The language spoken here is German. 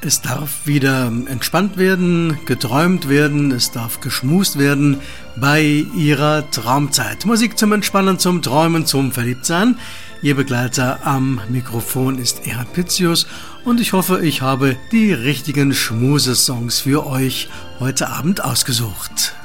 Es darf wieder entspannt werden, geträumt werden, es darf geschmust werden bei Ihrer Traumzeit. Musik zum Entspannen, zum Träumen, zum Verliebtsein. Ihr Begleiter am Mikrofon ist Erhard Pitzius und ich hoffe, ich habe die richtigen Schmusesongs für euch heute Abend ausgesucht.